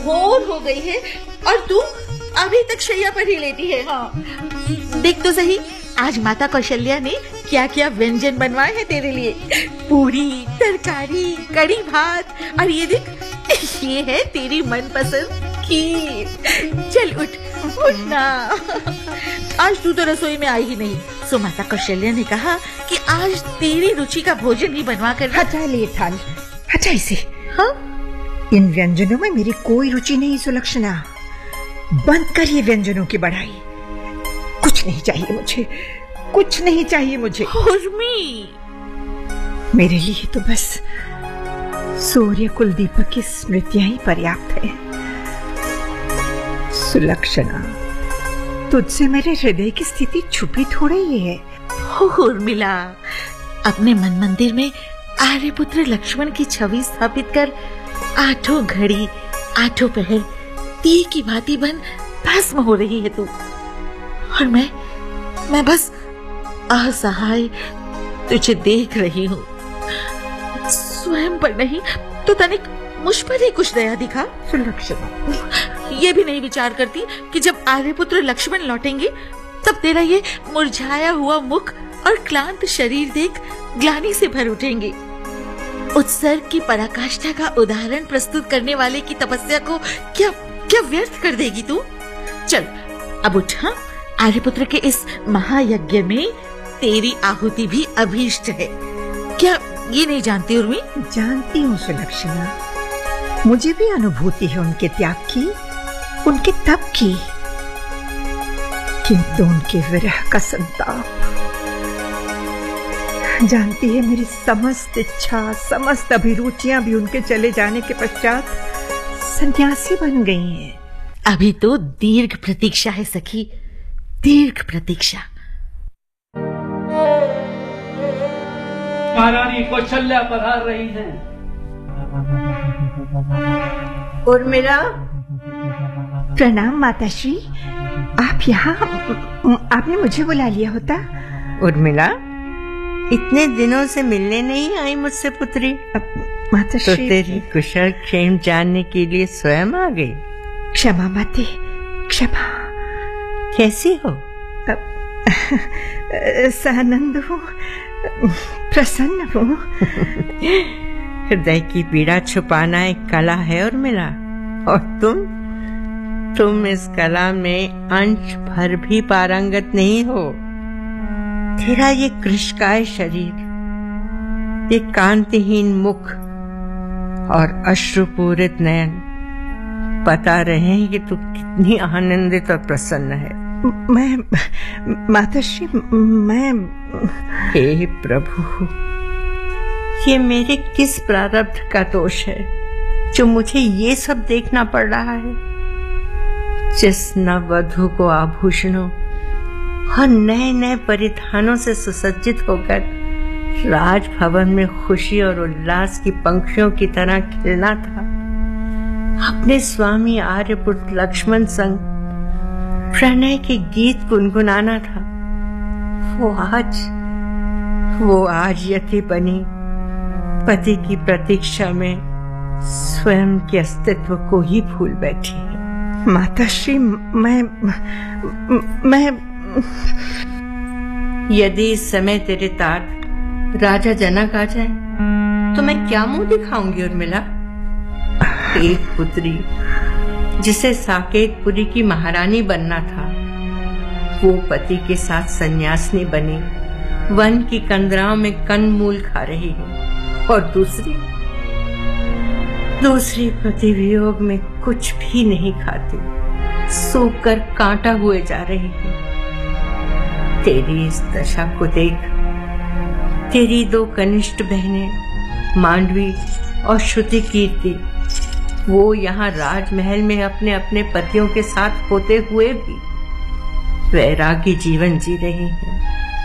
भोर हो गई है और तू अभी तक शैया पर ही लेटी है। हाँ, देख तो सही, आज माता कौशल्या ने क्या क्या व्यंजन बनवाए हैं तेरे लिए। पूरी, तरकारी, कड़ी भात, और ये देख, ये है तेरी मनपसंद खीर। चल उठ ना, आज तू तो रसोई में आई ही नहीं, सो माता कौशल्या ने कहा कि आज तेरी रुचि का भोजन ही बनवा कर। हटा ले थाल, हटा इसे। हाँ, इन व्यंजनों में मेरी कोई रुचि नहीं सुलक्षणा। बंद कर ये व्यंजनों की बढ़ाई। कुछ नहीं चाहिए मुझे, कुछ नहीं चाहिए मुझे। उर्मी, मेरे लिए तो बस सूर्य कुलदीपक की स्मृतियां ही पर्याप्त है। सुलक्षणा, तुझसे मेरे हृदय की स्थिति छुपी थोड़ी ही है। उर्मिला, अपने मन मंदिर में आर्यपुत्र लक्ष्मण की छवि स्थापित कर आठों घड़ी आठों पहर तीर की भांति बन भस्म हो रही है तू, और मैं बस असहाय तुझे देख रही हूँ। स्वयं पर नहीं तो तनिक मुझ पर ही कुछ दया दिखा। सुलक्षणा, ये भी नहीं विचार करती कि जब आर्यपुत्र लक्ष्मण लौटेंगे तब तेरा ये मुरझाया हुआ मुख और क्लांत शरीर देख ग्लानि से भर उठेंगे। उत्सर्ग की पराकाष्ठा का उदाहरण प्रस्तुत करने वाले की तपस्या को क्या व्यर्थ कर देगी तू। चल अब उठ। हाँ, आर्यपुत्र के इस महायज्ञ में तेरी आहुति भी अभीष्ट है, क्या ये नहीं जानती उर्मी? जानती हूँ सुलक्षणा, मुझे भी अनुभूति है उनके त्याग की, उनके तप की, किंतु उनके विरह का संताप। जानती है, मेरी समस्त इच्छा, समस्त अभिरुचियां भी उनके चले जाने के पश्चात सन्यासी बन गई हैं। अभी तो दीर्घ प्रतीक्षा है सखी, दीर्घ प्रतीक्षा। महारानी कौशल्या पधार रही हैं। उर्मिला, प्रणाम माताश्री। आप यहाँ, आपने मुझे बुला लिया होता। उर्मिला, इतने दिनों से मिलने नहीं आई मुझसे पुत्री? माताश्री, तो तेरी कुशल क्षेम जानने के लिए स्वयं आ गई। क्षमा माते, क्षमा। कैसी हो? सानंद हूँ, प्रसन्न हूँ। हृदय की पीड़ा छुपाना एक कला है उर्मिला, और तुम इस कला में अंश भर भी पारंगत नहीं हो। तेरा ये कृशकाय शरीर, ये कांतिहीन मुख और अश्रुपूरित नयन बता रहे हैं कि तू कितनी आनंदित और प्रसन्न है। मैं माताश्री, मैं हे प्रभु, ये मेरे किस प्रारब्ध का दोष है जो मुझे ये सब देखना पड़ रहा है? जिस नववधू को आभूषणों और नए नए परिधानों से सुसज्जित होकर राजभवन में खुशी और उल्लास की पंखियों की तरह खिलना था, अपने स्वामी आर्यपुत्र लक्ष्मण संग प्रणय के गीत गुनगुनाना था, वो आज यति बनी पति की प्रतीक्षा में स्वयं के अस्तित्व को ही भूल बैठी है। माताश्री, मैं यदि इस समय तेरे तात राजा जनक आ जाए तो मैं क्या मुंह दिखाऊंगी उर्मिला? एक पुत्री जिसे साकेतपुरी की महारानी बनना था, वो पति के साथ सन्यासिनी बनी वन की कंदराओं में कंदमूल खा रही है, और दूसरी पति वियोग में कुछ भी नहीं खाती, सूख कर कांटा हुए जा रही है। तेरी इस दशा को देख तेरी दो कनिष्ठ बहनें मांडवी और श्रुति कीर्ति, वो यहाँ राजमहल में अपने अपने पतियों के साथ होते हुए भी वैरागी जीवन जी रही हैं।